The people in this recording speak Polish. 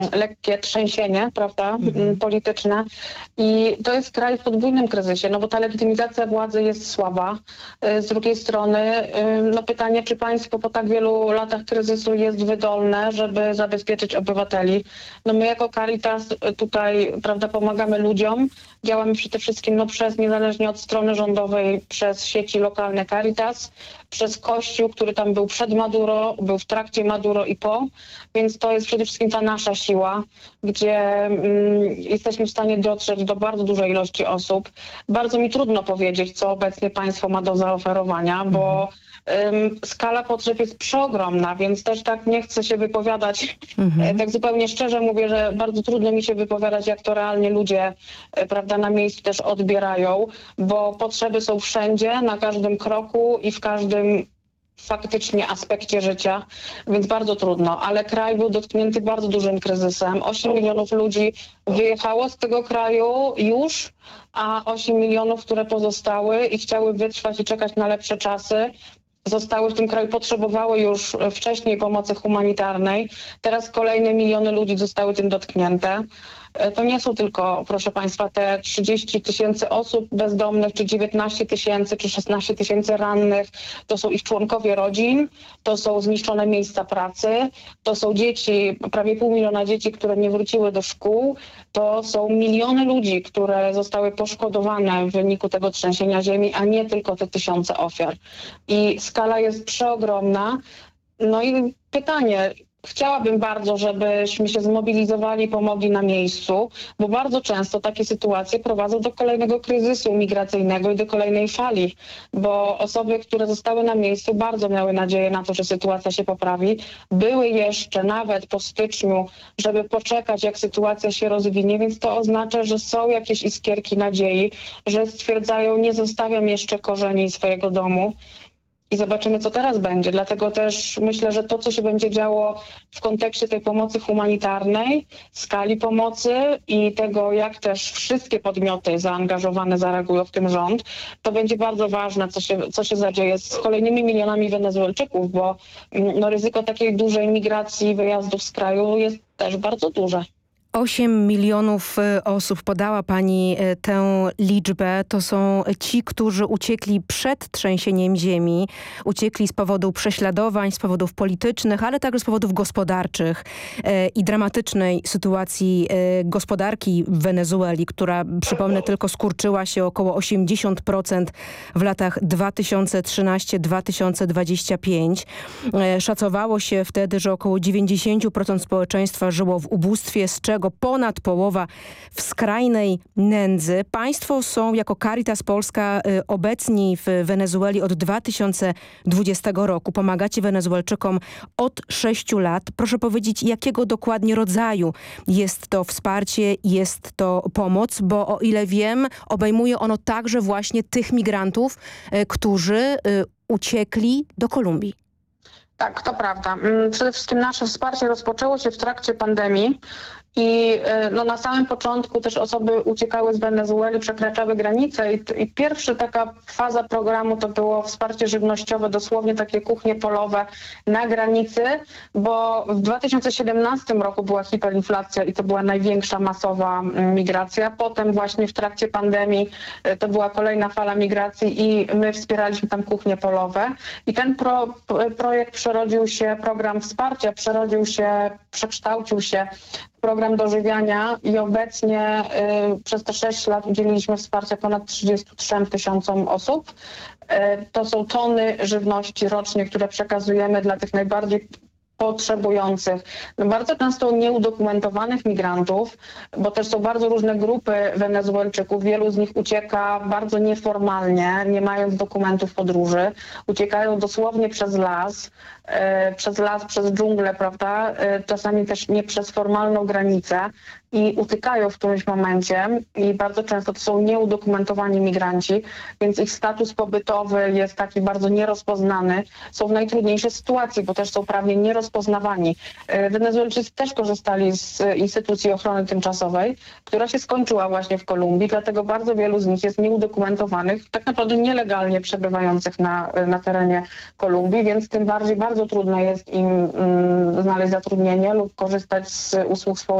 lekkie trzęsienie, prawda, polityczne. I to jest kraj w podwójnym kryzysie, no bo ta legitymizacja władzy jest słaba. Z drugiej strony, no pytanie, czy państwo po tak wielu latach kryzysu jest wydolne, żeby zabezpieczyć obywateli. No my jako Caritas tutaj, prawda, pomagamy ludziom. Działamy przede wszystkim niezależnie od strony rządowej, przez sieci lokalne Caritas, przez Kościół, który tam był przed Maduro, był w trakcie Maduro i po, więc to jest przede wszystkim ta nasza siła, gdzie jesteśmy w stanie dotrzeć do bardzo dużej ilości osób. Bardzo mi trudno powiedzieć, co obecnie państwo ma do zaoferowania, bo skala potrzeb jest przeogromna, więc też tak nie chcę się wypowiadać. Tak zupełnie szczerze mówię, że bardzo trudno mi się wypowiadać, jak to realnie ludzie, prawda, na miejscu też odbierają, bo potrzeby są wszędzie, na każdym kroku i w każdym faktycznie aspekcie życia, więc bardzo trudno, ale kraj był dotknięty bardzo dużym kryzysem. 8 milionów ludzi wyjechało z tego kraju już, a 8 milionów, które pozostały i chciały wytrwać i czekać na lepsze czasy, zostały w tym kraju, potrzebowały już wcześniej pomocy humanitarnej. Teraz kolejne miliony ludzi zostały tym dotknięte. To nie są tylko, proszę państwa, te 30 000 osób bezdomnych, czy 19 000, czy 16 000 rannych. To są ich członkowie rodzin, to są zniszczone miejsca pracy, to są dzieci, prawie 500 000 dzieci, które nie wróciły do szkół. To są miliony ludzi, które zostały poszkodowane w wyniku tego trzęsienia ziemi, a nie tylko te tysiące ofiar. I skala jest przeogromna. No i pytanie, chciałabym bardzo, żebyśmy się zmobilizowali, pomogli na miejscu, bo bardzo często takie sytuacje prowadzą do kolejnego kryzysu migracyjnego i do kolejnej fali, bo osoby, które zostały na miejscu, bardzo miały nadzieję na to, że sytuacja się poprawi. Były jeszcze nawet po styczniu, żeby poczekać, jak sytuacja się rozwinie, więc to oznacza, że są jakieś iskierki nadziei, że stwierdzają, nie zostawiam jeszcze korzeni swojego domu. I zobaczymy, co teraz będzie. Dlatego też myślę, że to, co się będzie działo w kontekście tej pomocy humanitarnej, skali pomocy i tego, jak też wszystkie podmioty zaangażowane zareagują, w tym rząd, to będzie bardzo ważne, co się zadzieje z kolejnymi milionami Wenezuelczyków, bo ryzyko takiej dużej migracji, wyjazdów z kraju jest też bardzo duże. 8 milionów osób, podała pani tę liczbę. To są ci, którzy uciekli przed trzęsieniem ziemi, uciekli z powodu prześladowań, z powodów politycznych, ale także z powodów gospodarczych i dramatycznej sytuacji gospodarki w Wenezueli, która, przypomnę, tylko skurczyła się około 80% w latach 2013-2025. Szacowało się wtedy, że około 90% społeczeństwa żyło w ubóstwie, z czego ponad połowa w skrajnej nędzy. Państwo są jako Caritas Polska obecni w Wenezueli od 2020 roku. Pomagacie Wenezuelczykom od 6 lat. Proszę powiedzieć, jakiego dokładnie rodzaju jest to wsparcie, jest to pomoc, bo o ile wiem, obejmuje ono także właśnie tych migrantów, którzy uciekli do Kolumbii. Tak, to prawda. Przede wszystkim nasze wsparcie rozpoczęło się w trakcie pandemii i na samym początku też osoby uciekały z Wenezueli, przekraczały granice i pierwsza taka faza programu to było wsparcie żywnościowe, dosłownie takie kuchnie polowe na granicy, bo w 2017 roku była hiperinflacja i to była największa masowa migracja. Potem właśnie w trakcie pandemii to była kolejna fala migracji i my wspieraliśmy tam kuchnie polowe i ten projekt program wsparcia przekształcił się w program dożywiania i obecnie przez te 6 lat udzieliliśmy wsparcia ponad 33 000 osób. To są tony żywności rocznie, które przekazujemy dla tych najbardziej potrzebujących, bardzo często nieudokumentowanych migrantów, bo też są bardzo różne grupy Wenezuelczyków. Wielu z nich ucieka bardzo nieformalnie, nie mając dokumentów podróży. Uciekają dosłownie przez las, przez dżunglę, prawda? Czasami też nie przez formalną granicę i utykają w którymś momencie i bardzo często to są nieudokumentowani migranci, więc ich status pobytowy jest taki bardzo nierozpoznany. Są w najtrudniejszej sytuacji, bo też są prawnie nierozpoznani rozpoznawani. Wenezuelczycy też korzystali z instytucji ochrony tymczasowej, która się skończyła właśnie w Kolumbii, dlatego bardzo wielu z nich jest nieudokumentowanych, tak naprawdę nielegalnie przebywających na terenie Kolumbii, więc tym bardziej bardzo trudno jest im znaleźć zatrudnienie lub korzystać z usług społecznych